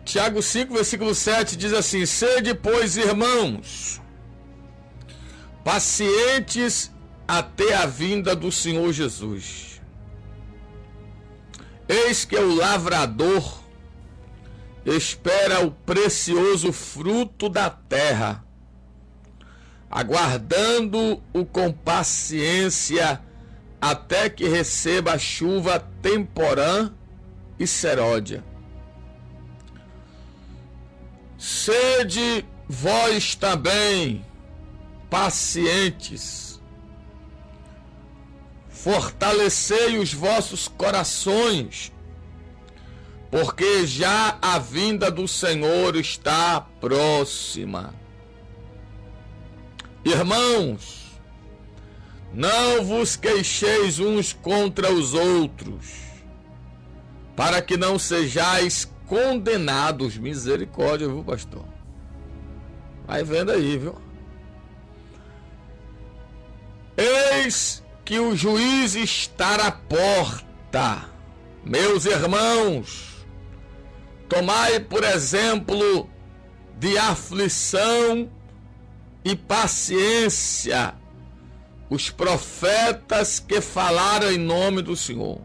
Tiago 5, versículo 7 diz assim: sede, pois, irmãos, pacientes até a vinda do Senhor Jesus. Eis que o lavrador espera o precioso fruto da terra, aguardando-o com paciência até que receba a chuva temporã e seródia. Sede vós também pacientes, fortalecei os vossos corações, porque já a vinda do Senhor está próxima. Irmãos, não vos queixeis uns contra os outros, para que não sejais condenados. Misericórdia, viu, pastor? Vai vendo aí, viu? Eis que o juiz está à porta. Meus irmãos, tomai por exemplo de aflição e paciência os profetas que falaram em nome do Senhor.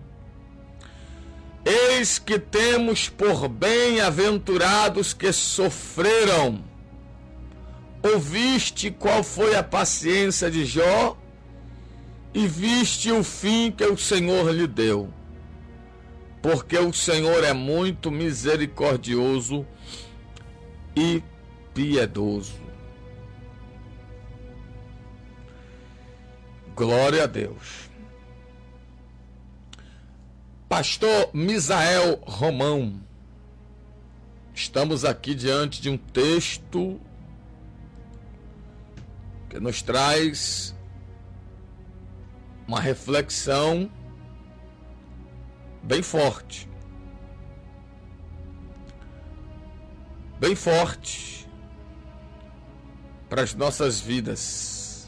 Eis que temos por bem-aventurados que sofreram. Ouviste qual foi a paciência de Jó e viste o fim que o Senhor lhe deu. Porque o Senhor é muito misericordioso e piedoso. Glória a Deus. Pastor Misael Romão, estamos aqui diante de um texto que nos traz uma reflexão bem forte. Bem forte para as nossas vidas.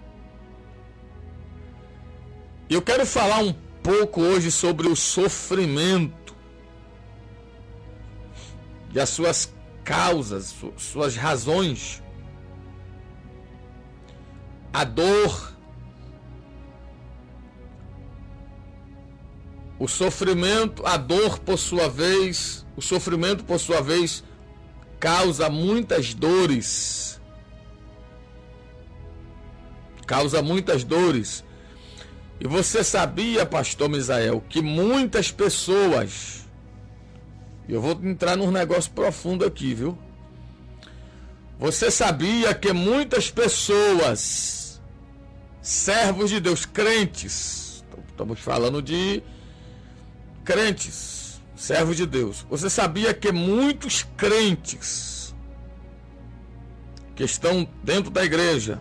E eu quero falar um pouco hoje sobre o sofrimento e as suas causas, suas razões. A dor, o sofrimento, a dor por sua vez, o sofrimento por sua vez causa muitas dores. Causa muitas dores. E você sabia, pastor Misael, que muitas pessoas, eu vou entrar num negócio profundo aqui, viu? Você sabia que muitas pessoas, servos de Deus, crentes, estamos falando de crentes, servos de Deus. Você sabia que muitos crentes que estão dentro da igreja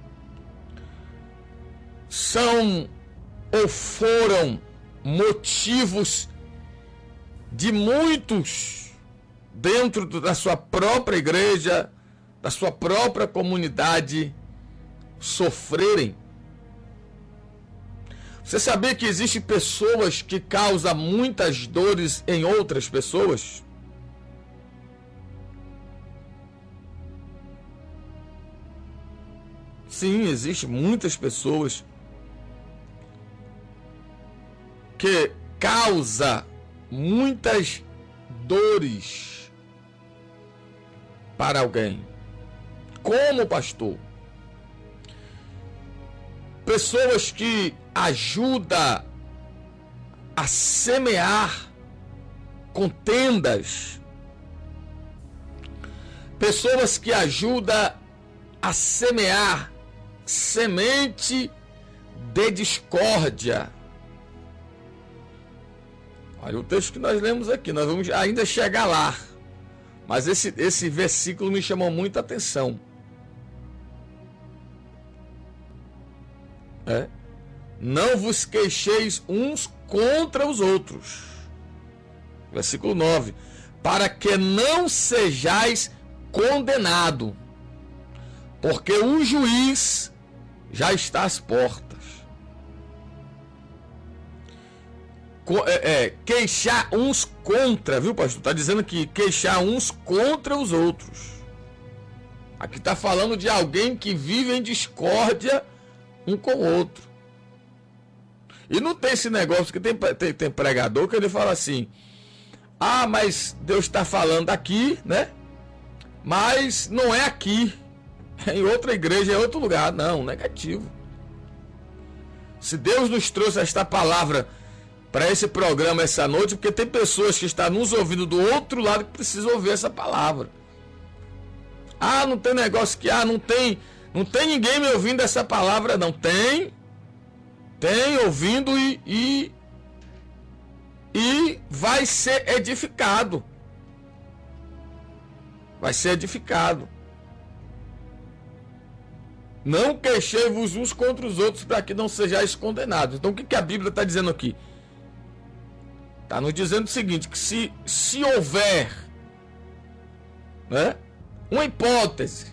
são ou foram motivos de muitos dentro da sua própria igreja, da sua própria comunidade, sofrerem? Você sabia que existem pessoas que causam muitas dores em outras pessoas? Sim, existem muitas pessoas que causam muitas dores para alguém. Como, pastor? Pessoas que ajudam a semear contendas. Pessoas que ajudam a semear semente de discórdia. Olha o texto que nós lemos aqui, nós vamos ainda chegar lá. Mas esse versículo me chamou muita atenção. Não vos queixeis uns contra os outros. Versículo 9. Para que não sejais condenado, porque o juiz já está às portas. queixar uns contra, viu, pastor? Está dizendo que queixar uns contra os outros. Aqui está falando de alguém que vive em discórdia um com o outro. E não tem esse negócio que tem pregador que ele fala assim: ah, mas Deus está falando aqui, né? Mas não é aqui. É em outra igreja, é em outro lugar. Não, negativo. Se Deus nos trouxe esta palavra para esse programa essa noite, porque tem pessoas que estão nos ouvindo do outro lado que precisam ouvir essa palavra. Ah, não tem negócio que não tem ninguém me ouvindo essa palavra, não. Tem ouvindo e vai ser edificado. Vai ser edificado. Não queixei-vos uns contra os outros para que não sejais condenados. Então o que a Bíblia está dizendo aqui? Está nos dizendo o seguinte, que se houver, né, uma hipótese,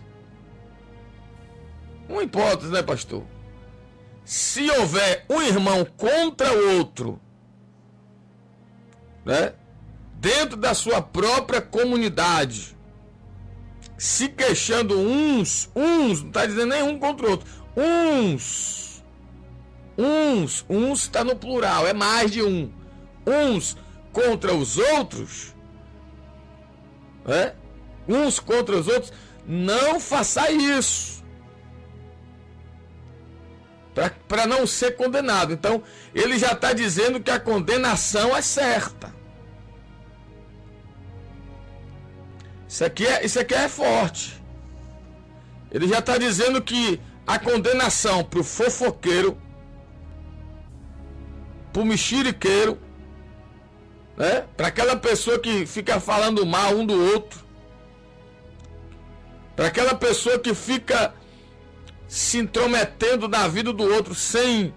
né, pastor? Se houver um irmão contra o outro, né, dentro da sua própria comunidade, se queixando uns, não está dizendo nenhum contra o outro, uns está no plural, é mais de um, uns contra os outros, né? Uns contra os outros, não faça isso, para não ser condenado. Então, ele já está dizendo que a condenação é certa. Isso aqui é forte. Ele já está dizendo que a condenação para o fofoqueiro, para o mexeriqueiro, né? Para aquela pessoa que fica falando mal um do outro, para aquela pessoa que fica se intrometendo na vida do outro sem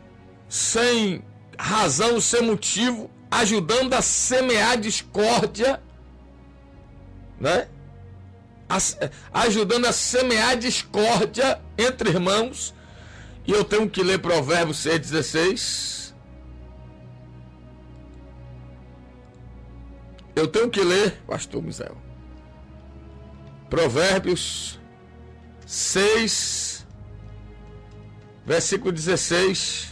razão, sem motivo, ajudando a semear discórdia, né? Ajudando a semear discórdia entre irmãos. E eu tenho que ler Provérbios 6,16. Eu tenho que ler, pastor Misael, Provérbios 6, versículo 16.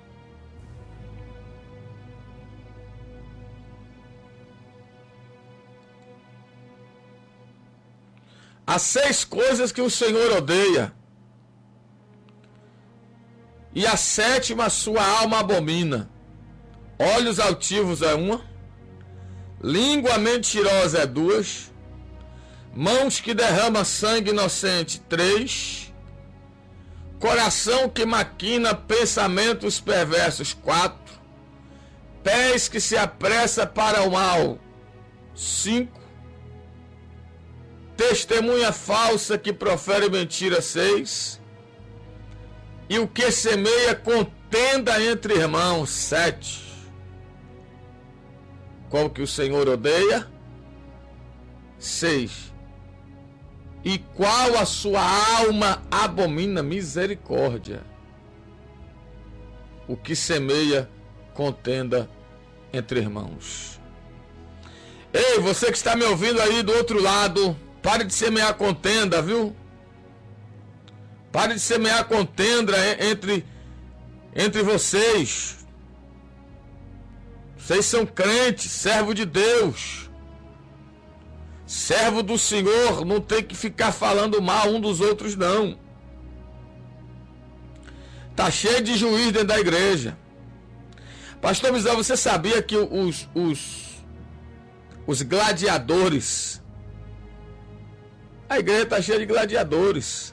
Há 6 coisas que o Senhor odeia, e a 7ª sua alma abomina: olhos altivos é 1, língua mentirosa é 2, mãos que derramam sangue inocente 3, coração que maquina pensamentos perversos 4, pés que se apressa para o mal 5, testemunha falsa que profere mentira 6, e o que semeia contenda entre irmãos 7. Qual que o Senhor odeia? 6. E qual a sua alma abomina? Misericórdia. O que semeia contenda entre irmãos. Ei, você que está me ouvindo aí do outro lado, pare de semear contenda, viu? Pare de semear contenda entre vocês. Vocês são crentes, servo de Deus. Servo do Senhor não tem que ficar falando mal um dos outros, não. Tá cheio de juiz dentro da igreja. Pastor Misael, você sabia que os gladiadores... A igreja está cheia de gladiadores.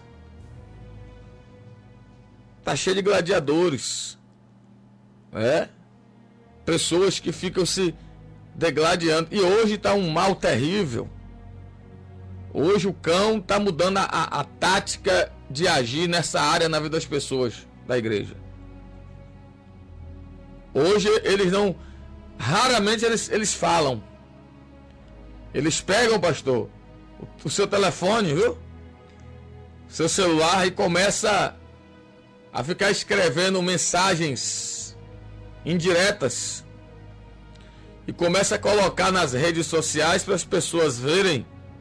Está cheia de gladiadores. Pessoas que ficam se degladiando. E hoje está um mal terrível. Hoje o cão está mudando a tática de agir nessa área na vida das pessoas da igreja. Hoje eles não... Raramente eles falam. Eles pegam, pastor, o seu telefone, viu? Seu celular, e começa a ficar escrevendo mensagens indiretas e começa a colocar nas redes sociais para as pessoas verem,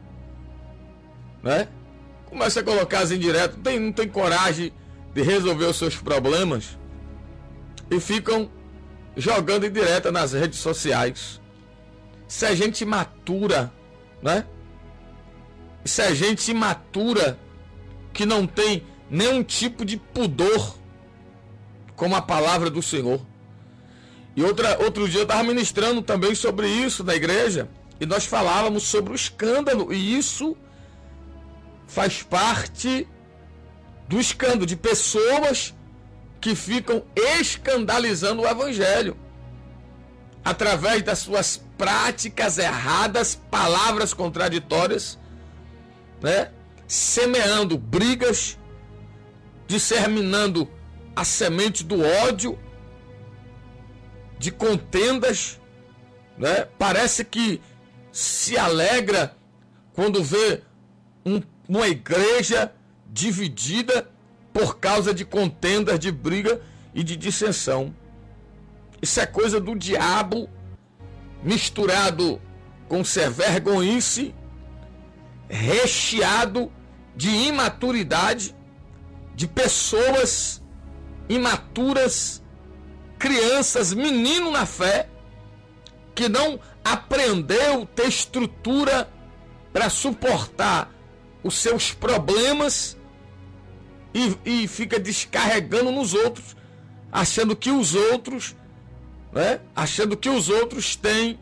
né? Começa a colocar as indiretas, não tem coragem de resolver os seus problemas e ficam jogando indireta nas redes sociais. Isso é gente imatura, né? Isso é gente imatura que não tem nenhum tipo de pudor, como a palavra do Senhor. E outro dia eu estava ministrando também sobre isso na igreja, e nós falávamos sobre o escândalo, e isso faz parte do escândalo, de pessoas que ficam escandalizando o evangelho através das suas práticas erradas, palavras contraditórias, né? Semeando brigas, disseminando a semente do ódio, de contendas, né? Parece que se alegra quando vê uma igreja dividida por causa de contendas, de briga e de dissensão. Isso é coisa do diabo, misturado com ser vergonhice, recheado de imaturidade, de pessoas imaturas, crianças, menino na fé, que não aprendeu a ter estrutura para suportar os seus problemas e fica descarregando nos outros, achando que os outros, né? Achando que os outros têm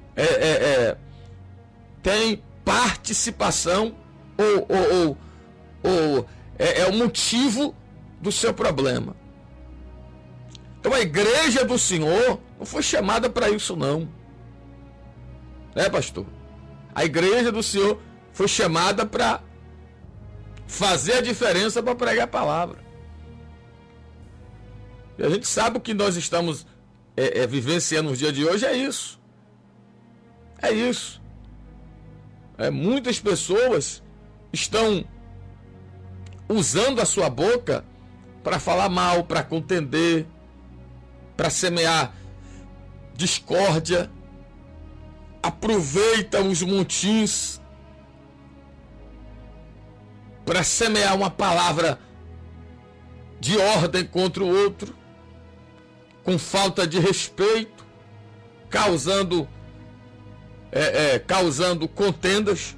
participação ou é o motivo do seu problema. Então a igreja do Senhor não foi chamada para isso não, né, pastor? A igreja do Senhor foi chamada para fazer a diferença, para pregar a palavra. E a gente sabe o que nós estamos vivenciando nos dias de hoje é isso. É isso. Muitas pessoas estão usando a sua boca para falar mal, para contender, para semear discórdia, aproveita os montins para semear uma palavra de ordem contra o outro, com falta de respeito, causando contendas.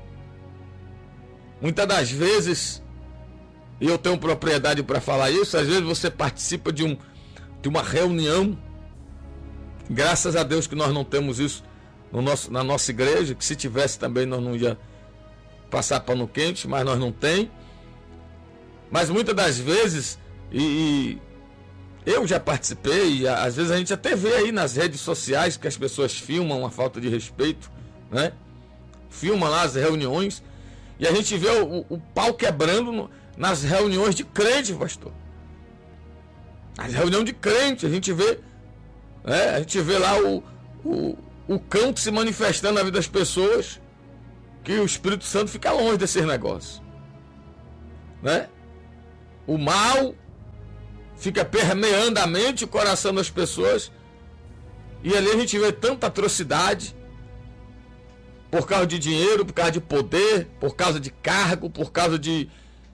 Muitas das vezes, e eu tenho propriedade para falar isso, às vezes você participa de uma reunião, graças a Deus que nós não temos isso na nossa igreja, que se tivesse também nós não ia passar pano quente, mas nós não tem. Mas muitas das vezes, e eu já participei, e às vezes a gente até vê aí nas redes sociais que as pessoas filmam uma falta de respeito, né? Filmam lá as reuniões, e a gente vê o pau quebrando nas reuniões de crente, pastor. As reuniões de crente, a gente vê lá o cão se manifestando na vida das pessoas, que o Espírito Santo fica longe desses negócios, né? O mal fica permeando a mente e o coração das pessoas, e ali a gente vê tanta atrocidade por causa de dinheiro, por causa de poder, por causa de cargo, por causa de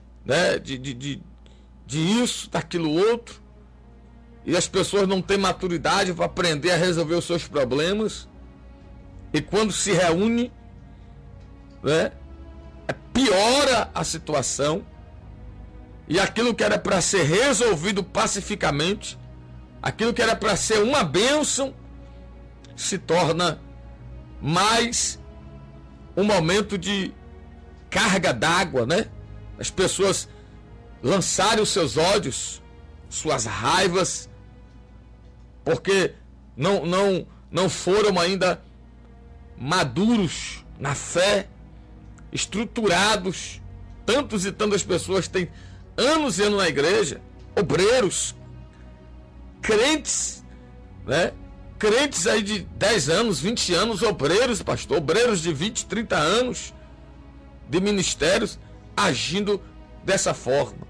isso, daquilo outro, e as pessoas não têm maturidade para aprender a resolver os seus problemas, e quando se reúne, né, piora a situação, e aquilo que era para ser resolvido pacificamente, aquilo que era para ser uma bênção, se torna mais um momento de carga d'água, né? As pessoas lançarem os seus ódios, suas raivas, porque não foram ainda maduros na fé, estruturados. Tantos e tantas pessoas têm anos e anos na igreja, obreiros, crentes, né? Crentes aí de 10 anos, 20 anos, obreiros, pastor, obreiros de 20, 30 anos de ministérios, agindo dessa forma.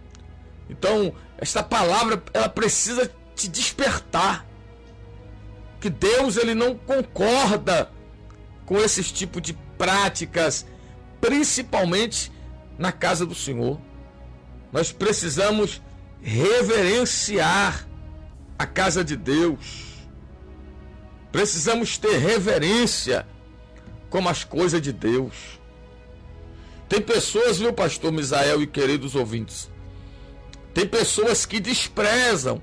Então, esta palavra, ela precisa te despertar. que Deus ele não concorda com esses tipos de práticas, principalmente na casa do Senhor. Nós precisamos reverenciar a casa de Deus. Precisamos ter reverência com as coisas de Deus. Tem pessoas, viu, pastor Misael e queridos ouvintes, tem pessoas que desprezam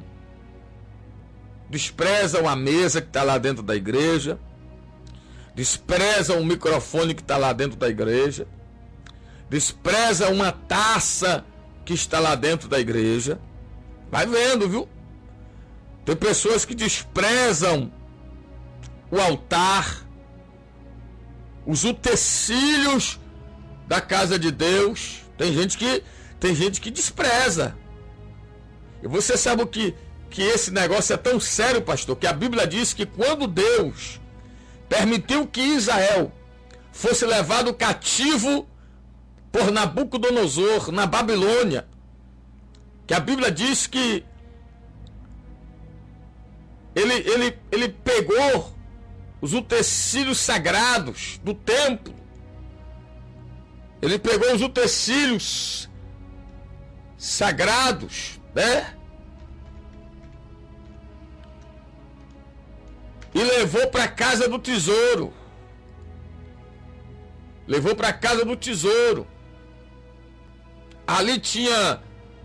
a mesa que está lá dentro da igreja, desprezam o microfone que está lá dentro da igreja, desprezam uma taça que está lá dentro da igreja. Vai vendo, viu? Tem pessoas que desprezam o altar, os utensílios da casa de Deus. Tem gente que despreza. E você sabe o que esse negócio é tão sério, pastor, que a Bíblia diz que quando Deus permitiu que Israel fosse levado cativo por Nabucodonosor na Babilônia, que a Bíblia diz que ele pegou os utensílios sagrados do templo, ele pegou os utensílios sagrados, né? E levou para a casa do tesouro. Levou para a casa do tesouro. Ali tinha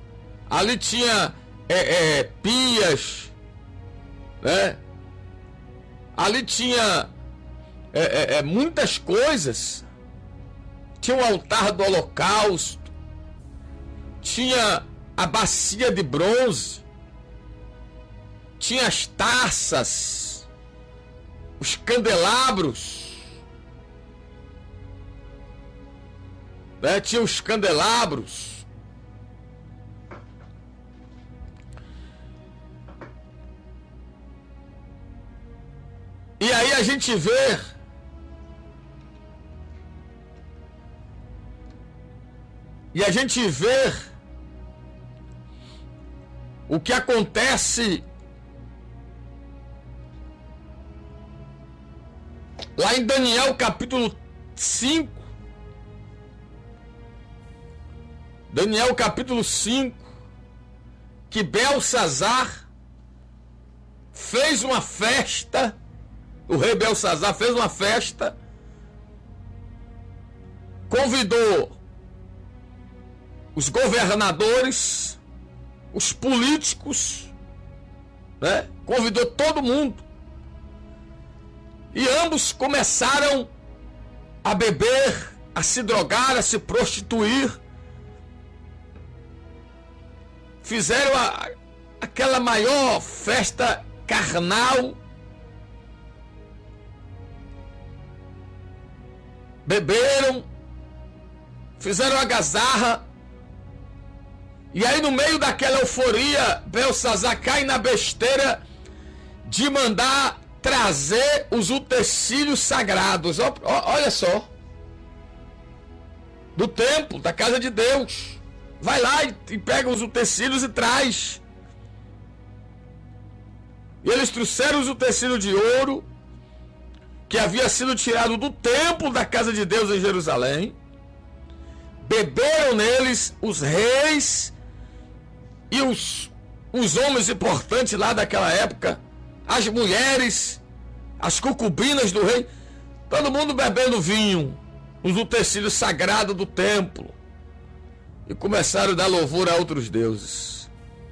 pias, né? Ali tinha muitas coisas. Tinha o altar do holocausto, tinha a bacia de bronze, tinha as taças, os candelabros, né? Tinha os candelabros. E aí a gente vê o que acontece lá em Daniel capítulo 5. Daniel capítulo 5, que Belsazar fez uma festa, o rei Belsazar fez uma festa, convidou os governadores, os políticos, né? Convidou todo mundo. E ambos começaram a beber, a se drogar, a se prostituir. Fizeram aquela maior festa carnal. Beberam, fizeram agazarra. E aí, no meio daquela euforia, Belsazar cai na besteira de mandar trazer os utensílios sagrados. Olha só. Do templo, da casa de Deus. Vai lá e pega os utensílios e traz. E eles trouxeram os utensílios de ouro que havia sido tirado do templo da casa de Deus em Jerusalém. Beberam neles os reis e os homens importantes lá daquela época, as mulheres, as concubinas do rei, todo mundo bebendo vinho, os utensílios sagrados do templo, e começaram a dar louvor a outros deuses.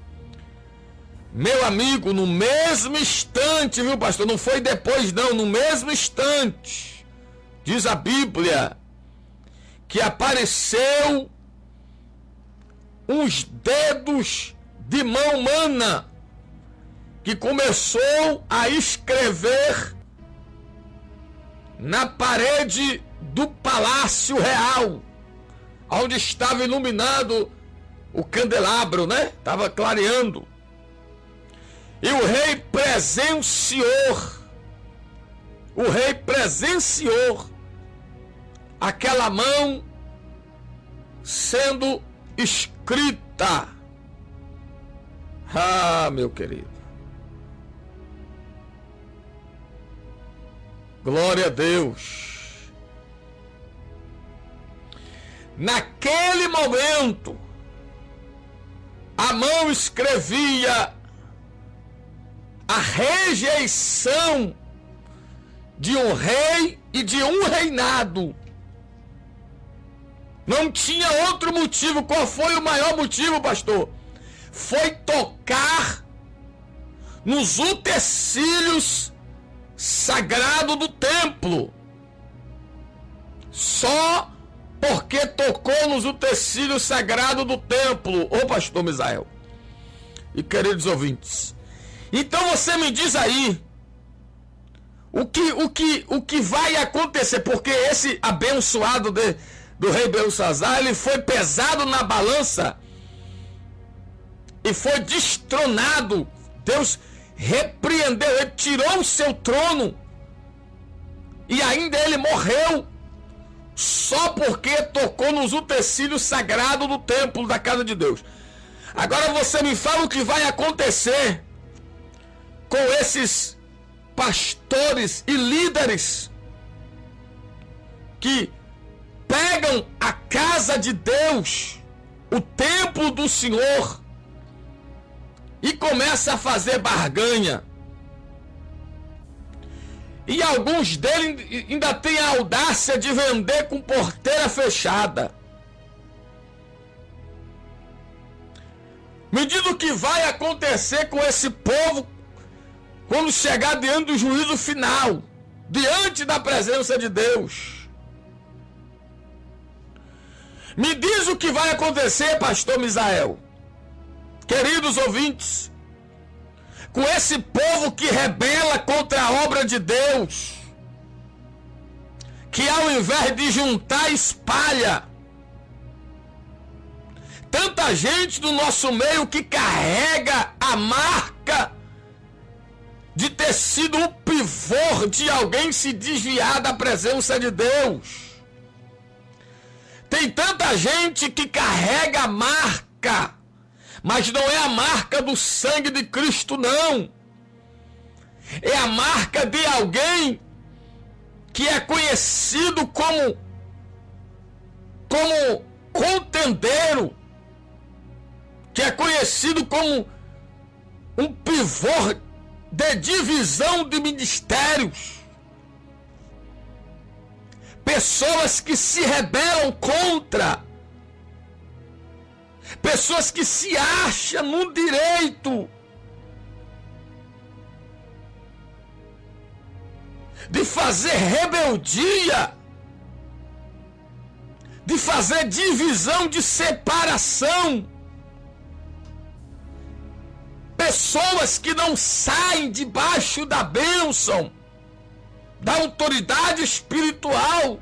Meu amigo, no mesmo instante, viu, pastor? Não foi depois, não, no mesmo instante, diz a Bíblia, que apareceu uns dedos de mão humana que começou a escrever na parede do palácio real, onde estava iluminado o candelabro, né? Estava clareando. E o rei presenciou aquela mão sendo escrita. Ah, meu querido. Glória a Deus. Naquele momento, Amão escrevia a rejeição de um rei e de um reinado. Não tinha outro motivo. Qual foi o maior motivo, pastor? Foi tocar nos utensílios sagrados do templo. Só porque tocou nos utensílios sagrados do templo, ô pastor Misael e queridos ouvintes. Então você me diz aí o que vai acontecer, porque esse abençoado do rei Belsazar, ele foi pesado na balança e foi destronado. Deus repreendeu, ele tirou o seu trono e ainda ele morreu só porque tocou nos utensílios sagrados do templo da casa de Deus. Agora você me fala o que vai acontecer com esses pastores e líderes que pegam a casa de Deus, o templo do Senhor, e começam a fazer barganha. E alguns deles ainda têm a audácia de vender com porteira fechada. Me diz o que vai acontecer com esse povo quando chegar diante do juízo final, diante da presença de Deus. Me diz o que vai acontecer, pastor Misael, queridos ouvintes, com esse povo que rebela contra a obra de Deus, que ao invés de juntar, espalha. Tanta gente do nosso meio que carrega a marca de ter sido o pivô de alguém se desviar da presença de Deus. Tem tanta gente que carrega a marca, mas não é a marca do sangue de Cristo, não. É a marca de alguém que é conhecido como contendeiro, que é conhecido como um pivô de divisão de ministérios. Pessoas que se rebelam contra, pessoas que se acham no direito de fazer rebeldia, de fazer divisão, de separação. Pessoas que não saem debaixo da bênção, da autoridade espiritual,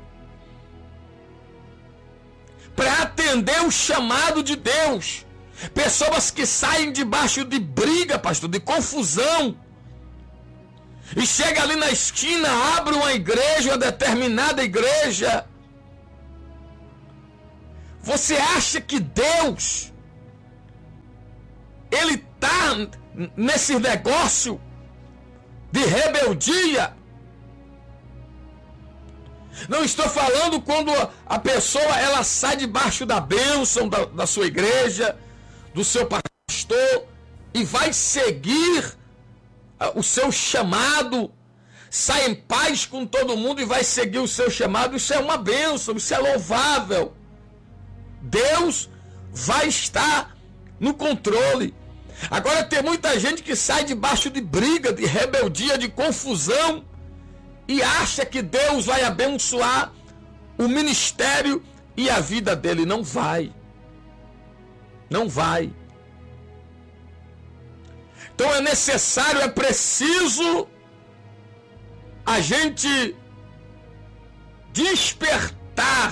para atender o chamado de Deus. Pessoas que saem debaixo de briga, pastor, de confusão, e chega ali na esquina, abre uma igreja, uma determinada igreja. Você acha que Deus, ele está nesse negócio de rebeldia? Não estou falando quando a pessoa ela sai debaixo da bênção da sua igreja, do seu pastor, e vai seguir o seu chamado, sai em paz com todo mundo e vai seguir o seu chamado. Isso é uma bênção, isso é louvável. Deus vai estar no controle. Agora tem muita gente que sai debaixo de briga, de rebeldia, de confusão, e acha que Deus vai abençoar o ministério e a vida dele. Não vai. Não vai. Então é necessário, é preciso a gente despertar.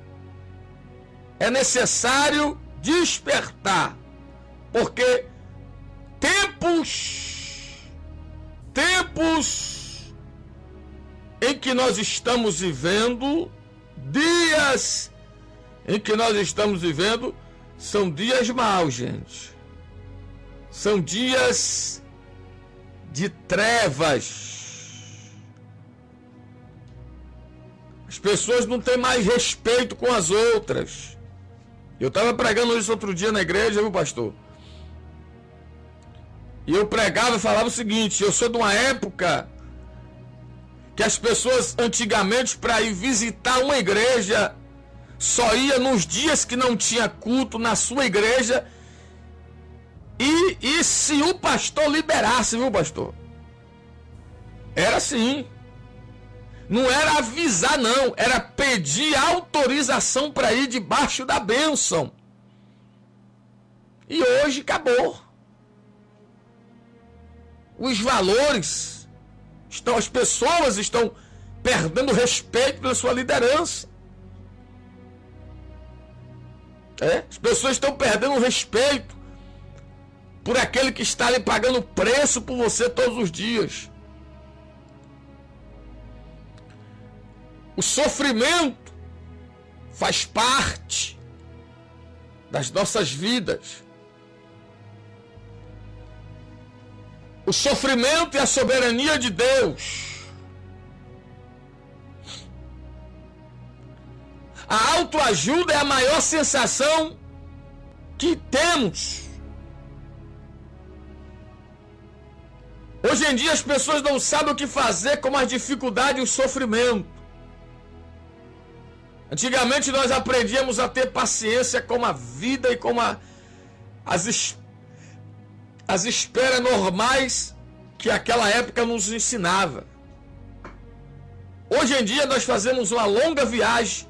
É necessário despertar. Porque tempos em que nós estamos vivendo, dias em que nós estamos vivendo, são dias maus, gente. São dias de trevas. As pessoas não têm mais respeito com as outras. Eu estava pregando isso outro dia na igreja, viu, pastor? E eu pregava e falava o seguinte: eu sou de uma época que as pessoas antigamente, para ir visitar uma igreja, só ia nos dias que não tinha culto na sua igreja, e se o pastor liberasse, viu, pastor? Era assim. Não era avisar, não. Era pedir autorização para ir debaixo da bênção. E hoje acabou. Os valores estão, as pessoas estão perdendo respeito pela sua liderança. As pessoas estão perdendo respeito por aquele que está ali pagando preço por você todos os dias. O sofrimento faz parte das nossas vidas. O sofrimento é a soberania de Deus. A autoajuda é a maior sensação que temos. Hoje em dia as pessoas não sabem o que fazer com as dificuldades e o sofrimento. Antigamente nós aprendíamos a ter paciência com a vida e com as esperas normais que aquela época nos ensinava. Hoje em dia nós fazemos uma longa viagem.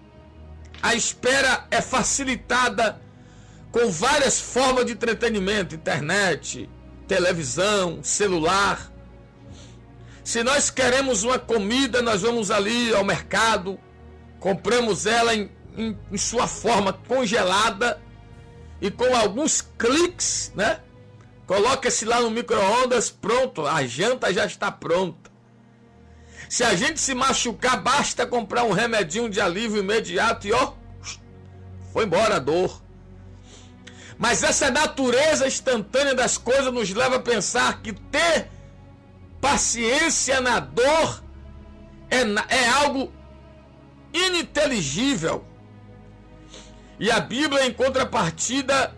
A espera é facilitada com várias formas de entretenimento, internet, televisão, celular. Se nós queremos uma comida, nós vamos ali ao mercado, compramos ela em sua forma congelada e com alguns cliques, né? Coloca-se lá no micro-ondas, pronto, a janta já está pronta. Se a gente se machucar, basta comprar um remedinho de alívio imediato e ó, foi embora a dor. Mas essa natureza instantânea das coisas nos leva a pensar que ter paciência na dor é algo ininteligível. E a Bíblia, em contrapartida,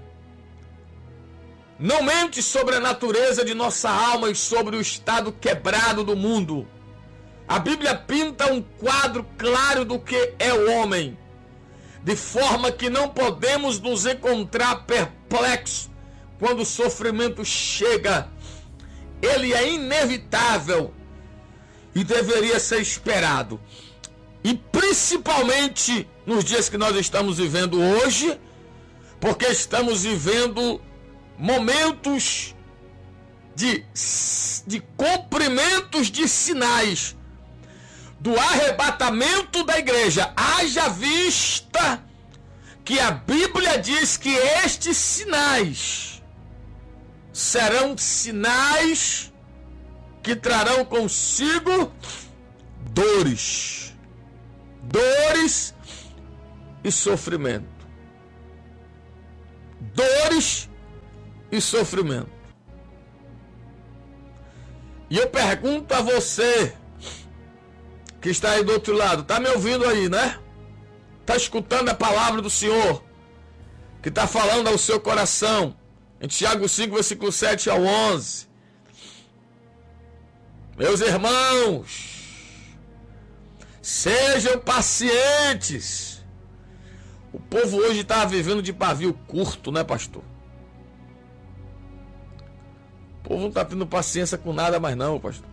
não mente sobre a natureza de nossa alma e sobre o estado quebrado do mundo. A Bíblia pinta um quadro claro do que é o homem, de forma que não podemos nos encontrar perplexos quando o sofrimento chega. Ele é inevitável e deveria ser esperado. E principalmente nos dias que nós estamos vivendo hoje, porque estamos vivendo momentos de cumprimentos de sinais do arrebatamento da igreja. Haja vista que a Bíblia diz que estes sinais serão sinais que trarão consigo dores e sofrimento. Dores e sofrimento. E eu pergunto a você que está aí do outro lado, está me ouvindo aí, né? Está escutando a palavra do Senhor, que está falando ao seu coração, em Tiago 5, versículo 7 ao 11. Meus irmãos, sejam pacientes. O povo hoje está vivendo de pavio curto, né, pastor? O povo não está tendo paciência com nada mais não, pastor.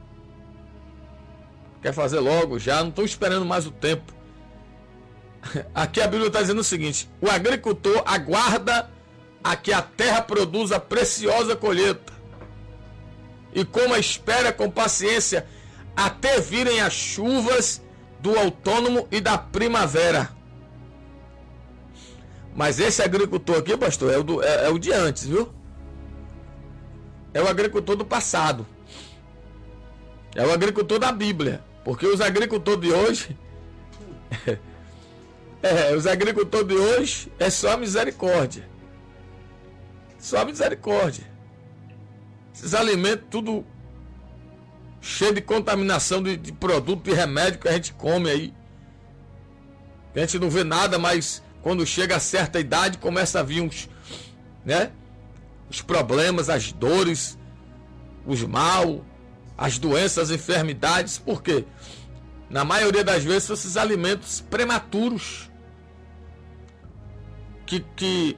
Quer fazer logo já, não estou esperando mais o tempo. Aqui a Bíblia está dizendo o seguinte: o agricultor aguarda a que a terra produza preciosa colheita, e como espera com paciência até virem as chuvas do outono e da primavera. Mas esse agricultor aqui, pastor, é o de antes, viu? É o agricultor do passado. É o agricultor da Bíblia. Porque os agricultores de hoje os agricultores de hoje é só misericórdia. Só misericórdia. Esses alimentos tudo cheio de contaminação de produto e remédio que a gente come aí. A gente não vê nada, mas quando chega a certa idade começa a vir os problemas, as dores, os mal, as doenças, as enfermidades. Por quê? Na maioria das vezes são esses alimentos prematuros que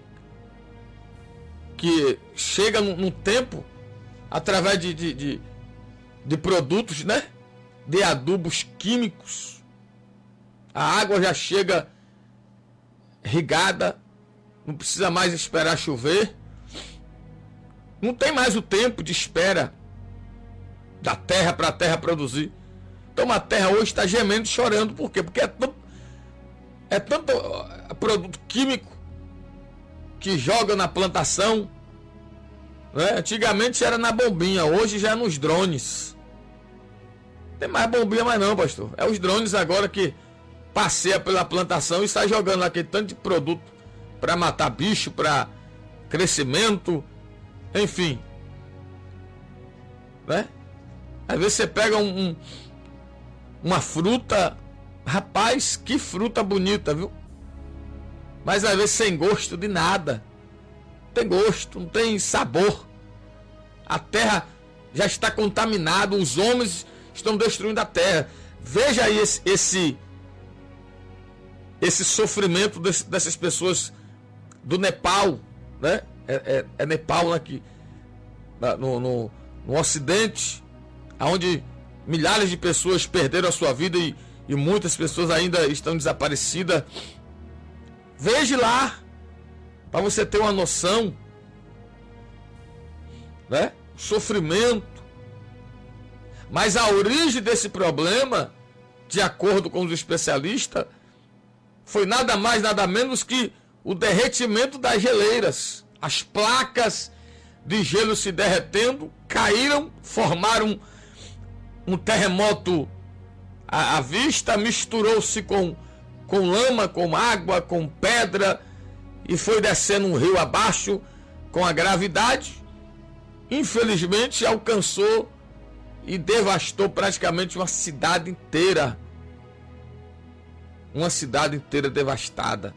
chega num tempo através de produtos, de adubos químicos. A água já chega regada, não precisa mais esperar chover. Não tem mais o tempo de espera da terra para a terra produzir. Então a terra hoje está gemendo e chorando. Por quê? Porque é tanto produto químico que joga na plantação. Antigamente era na bombinha, hoje já é nos drones. Não tem mais bombinha mais não, pastor. É os drones agora que passeia pela plantação e sai jogando aquele tanto de produto para matar bicho, para crescimento, enfim. Às vezes você pega uma fruta, rapaz, que fruta bonita, viu? Mas às vezes sem gosto de nada. Não tem gosto, não tem sabor. A terra já está contaminada, os homens estão destruindo a terra. Veja aí esse sofrimento dessas pessoas do Nepal, É Nepal aqui, no Ocidente, onde milhares de pessoas perderam a sua vida e muitas pessoas ainda estão desaparecidas. Veja lá, para você ter uma noção, sofrimento. Mas a origem desse problema, de acordo com os especialistas, foi nada mais, nada menos que o derretimento das geleiras. As placas de gelo se derretendo, caíram, formaram um terremoto à vista, misturou-se com lama, com água, com pedra, e foi descendo um rio abaixo com a gravidade. Infelizmente alcançou e devastou praticamente uma cidade inteira. Uma cidade inteira devastada.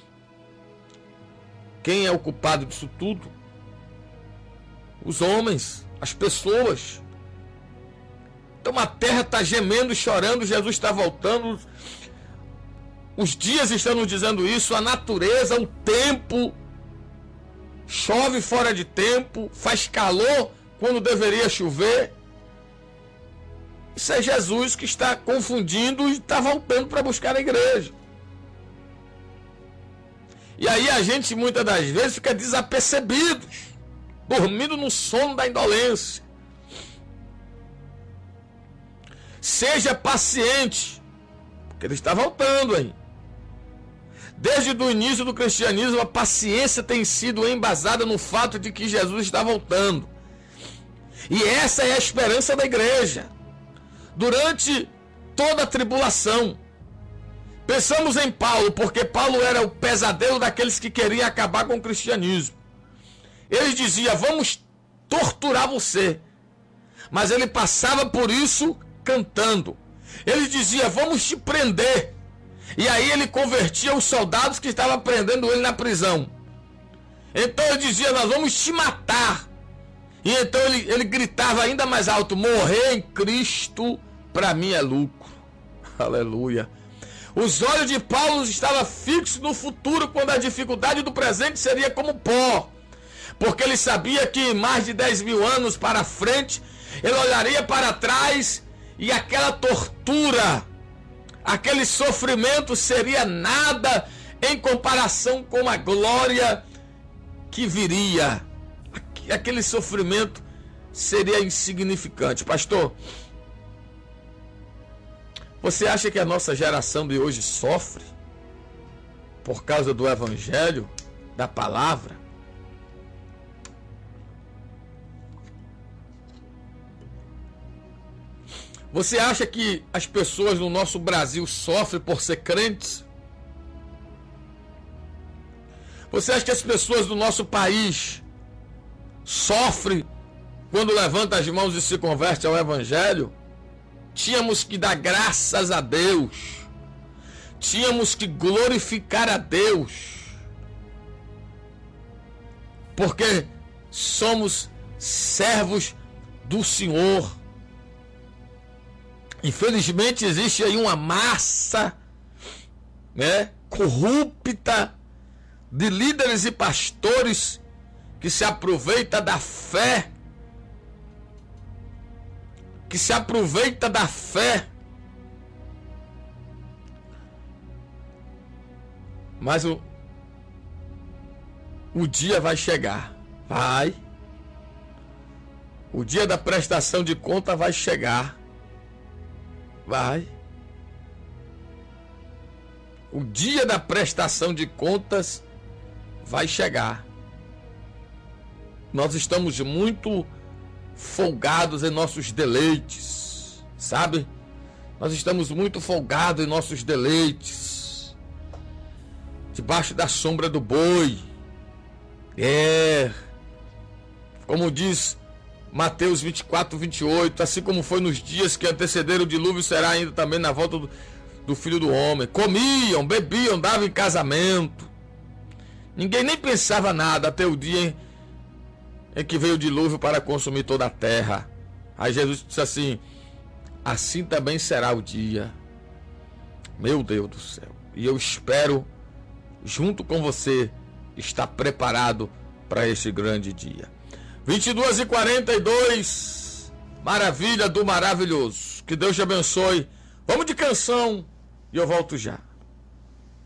Quem é o culpado disso tudo? Os homens, as pessoas. Então a terra está gemendo e chorando, Jesus está voltando. Os dias estão nos dizendo isso, a natureza, o tempo, chove fora de tempo, faz calor quando deveria chover. Isso é Jesus que está confundindo e está voltando para buscar a igreja. E aí a gente muitas das vezes fica desapercebido, dormindo no sono da indolência. Seja paciente, porque ele está voltando aí. Desde o início do cristianismo, a paciência tem sido embasada no fato de que Jesus está voltando. E essa é a esperança da igreja. Durante toda a tribulação, pensamos em Paulo, porque Paulo era o pesadelo daqueles que queriam acabar com o cristianismo. Ele dizia, vamos torturar você. Mas ele passava por isso cantando. Ele dizia, vamos te prender. E aí ele convertia os soldados que estavam prendendo ele na prisão. Então ele dizia, nós vamos te matar. E então ele gritava ainda mais alto, morrer em Cristo para mim é lucro. Aleluia. Os olhos de Paulo estavam fixos no futuro, quando a dificuldade do presente seria como pó. Porque ele sabia que mais de 10 mil anos para frente, ele olharia para trás e aquela tortura, aquele sofrimento seria nada em comparação com a glória que viria. Aquele sofrimento seria insignificante. Pastor, você acha que a nossa geração de hoje sofre por causa do evangelho, da palavra? Você acha que as pessoas no nosso Brasil sofrem por ser crentes? Você acha que as pessoas do nosso país sofrem quando levantam as mãos e se convertem ao evangelho? Tínhamos que dar graças a Deus. tínhamos que glorificar a Deus, porque somos servos do Senhor. Infelizmente existe aí uma massa, né, corrupta de líderes e pastores que se aproveita da fé, mas o dia vai chegar, o dia da prestação de conta vai chegar, o dia da prestação de contas vai chegar. Nós estamos muito folgados em nossos deleites, sabe? Nós estamos muito folgados em nossos deleites, debaixo da sombra do boi. Como diz Mateus 24, 28, assim como foi nos dias que antecederam o dilúvio, será ainda também na volta do Filho do Homem. Comiam, bebiam, davam em casamento. Ninguém nem pensava nada até o dia em que veio o dilúvio para consumir toda a terra. Aí Jesus disse assim: assim também será o dia. Meu Deus do céu. E eu espero, junto com você, estar preparado para esse grande dia. 22h42, maravilha do maravilhoso. Que Deus te abençoe. Vamos de canção e eu volto já.